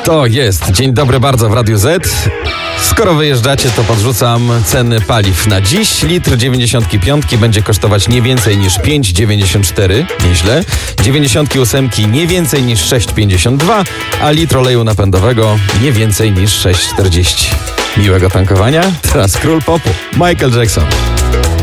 To jest Dzień dobry bardzo w Radiu Z. Skoro wyjeżdżacie, to podrzucam ceny paliw na dziś. Litr 95 będzie kosztować nie więcej niż 5,94. Nieźle. 98 nie więcej niż 6,52, a litr oleju napędowego nie więcej niż 6,40. Miłego tankowania. Teraz król popu. Michael Jackson.